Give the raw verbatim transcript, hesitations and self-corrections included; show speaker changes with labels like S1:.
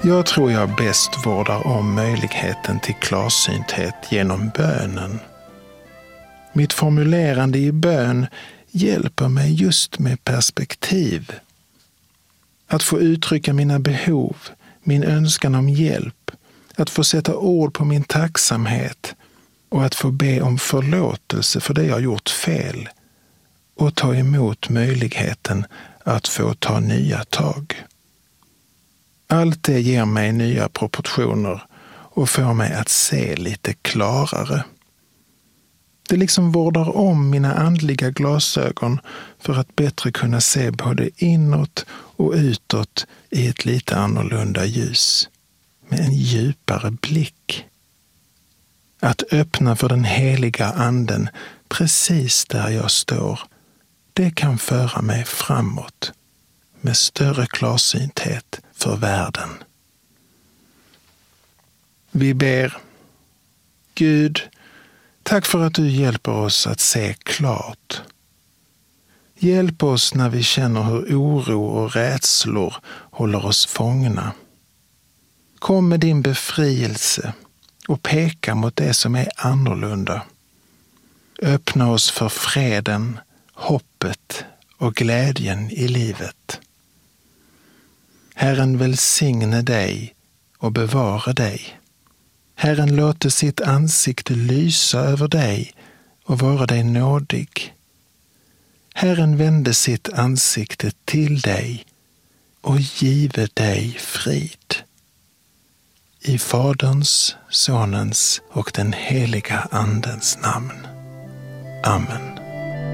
S1: Jag tror jag bäst vårdar om möjligheten till klarsynthet genom bönen. Mitt formulerande i bön hjälper mig just med perspektiv. Att få uttrycka mina behov, min önskan om hjälp, att få sätta ord på min tacksamhet och att få be om förlåtelse för det jag gjort fel och ta emot möjligheten att få ta nya tag. Allt det ger mig nya proportioner och får mig att se lite klarare. Det liksom vårdar om mina andliga glasögon för att bättre kunna se både inåt och utåt i ett lite annorlunda ljus, med en djupare blick. Att öppna för den heliga anden precis där jag står, det kan föra mig framåt med större klarsynthet för världen. Vi ber: Gud, tack för att du hjälper oss att se klart. Hjälp oss när vi känner hur oro och rädslor håller oss fångna. Kom med din befrielse och peka mot det som är annorlunda. Öppna oss för freden, hoppet och glädjen i livet. Herren välsigne dig och bevara dig. Herren låter sitt ansikte lysa över dig och vara dig nådig. Herren vände sitt ansikte till dig och give dig frid. I Faderns, Sonens och den heliga Andens namn. Amen.